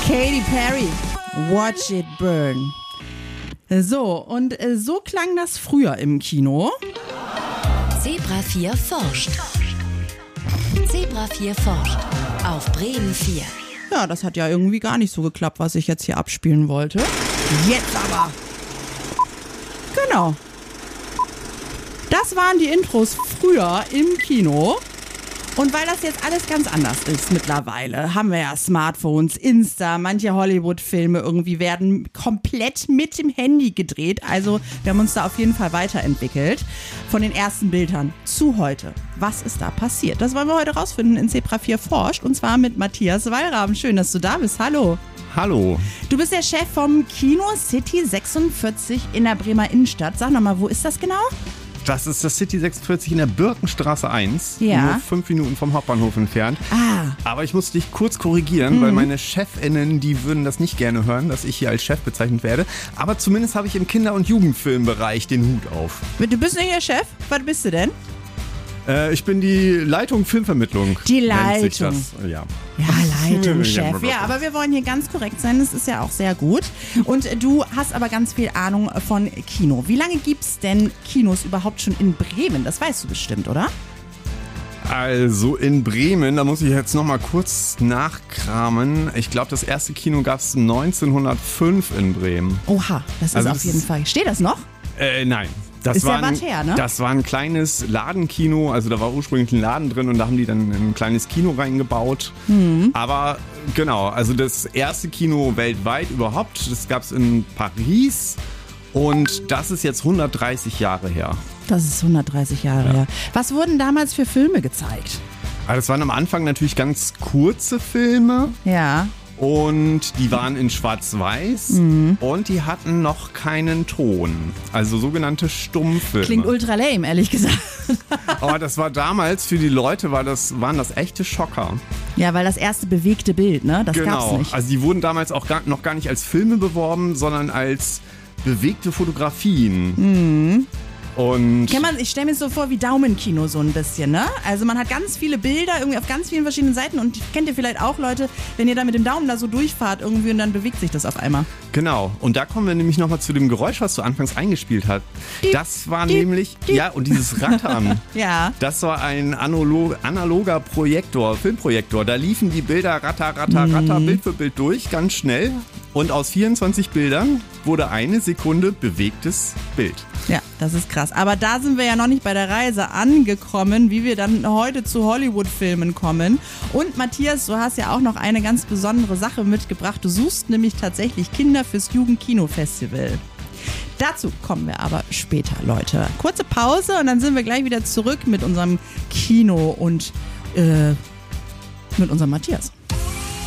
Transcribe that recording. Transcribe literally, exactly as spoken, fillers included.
Katy Perry, Watch It Burn. So, und äh, so klang das früher im Kino. Zebra vier forscht. Zebra vier forscht. Auf Bremen vier. Ja, das hat ja irgendwie gar nicht so geklappt, was ich jetzt hier abspielen wollte. Jetzt aber. Genau. Das waren die Intros früher im Kino. Und weil das jetzt alles ganz anders ist mittlerweile, haben wir ja Smartphones, Insta, manche Hollywood-Filme irgendwie werden komplett mit dem Handy gedreht. Also wir haben uns da auf jeden Fall weiterentwickelt. Von den ersten Bildern zu heute. Was ist da passiert? Das wollen wir heute rausfinden in Zebra vier forscht. Und zwar mit Matthias Wallraben. Schön, dass du da bist. Hallo. Hallo. Du bist der Chef vom Kino City sechsundvierzig in der Bremer Innenstadt. Sag nochmal, wo ist das genau? Das ist das City sechsundvierzig in der Birkenstraße eins, ja. Nur fünf Minuten vom Hauptbahnhof entfernt. Ah. Aber ich muss dich kurz korrigieren, mhm. weil meine ChefInnen, die würden das nicht gerne hören, dass ich hier als Chef bezeichnet werde. Aber zumindest habe ich im Kinder- und Jugendfilmbereich den Hut auf. Du bist nicht der Chef? Was bist du denn? Äh, ich bin die Leitung Filmvermittlung. Die Leitung. Nennt sich das. Ja. Ja, Leitung, Chef. Ja, aber wir wollen hier ganz korrekt sein. Das ist ja auch sehr gut. Und du hast aber ganz viel Ahnung von Kino. Wie lange gibt es denn Kinos überhaupt schon in Bremen? Das weißt du bestimmt, oder? Also in Bremen, da muss ich jetzt noch mal kurz nachkramen. Ich glaube, das erste Kino gab es neunzehnhundertfünf in Bremen. Oha, das ist also auf das jeden ist, Fall. Steht das noch? Äh, nein. Das ist war ja ein, was her, ne? Das war ein kleines Ladenkino, also da war ursprünglich ein Laden drin und da haben die dann ein kleines Kino reingebaut. Mhm. Aber genau, also das erste Kino weltweit überhaupt, das gab es in Paris und das ist jetzt hundertdreißig Jahre her. Das ist hundertdreißig Jahre ja. her. Was wurden damals für Filme gezeigt? Also das waren am Anfang natürlich ganz kurze Filme. Ja. Und die waren in Schwarz-Weiß mhm. und die hatten noch keinen Ton. Also sogenannte Stummfilme. Klingt ultra lame, ehrlich gesagt. Aber das war damals, für die Leute war das, waren das echte Schocker. Ja, weil das erste bewegte Bild, ne? Das genau. gab's nicht. Also die wurden damals auch gar, noch gar nicht als Filme beworben, sondern als bewegte Fotografien. Mhm. Und Kann man, ich stelle mir so vor wie Daumenkino so ein bisschen, ne? Also man hat ganz viele Bilder irgendwie auf ganz vielen verschiedenen Seiten und kennt ihr vielleicht auch Leute, wenn ihr da mit dem Daumen da so durchfahrt irgendwie und dann bewegt sich das auf einmal. Genau. Und da kommen wir nämlich nochmal zu dem Geräusch, was du anfangs eingespielt hast. Diep, das war diep, nämlich, diep. ja, und dieses Rattern. Ja. Das war ein analog, analoger Projektor, Filmprojektor. Da liefen die Bilder ratter, ratter, mhm. ratter, Bild für Bild durch, ganz schnell. Und aus vierundzwanzig Bildern wurde eine Sekunde bewegtes Bild. Ja, das ist krass. Aber da sind wir ja noch nicht bei der Reise angekommen, wie wir dann heute zu Hollywood-Filmen kommen. Und Matthias, du hast ja auch noch eine ganz besondere Sache mitgebracht. Du suchst nämlich tatsächlich Kinder fürs Jugendkino-Festival. Dazu kommen wir aber später, Leute. Kurze Pause und dann sind wir gleich wieder zurück mit unserem Kino und äh, mit unserem Matthias.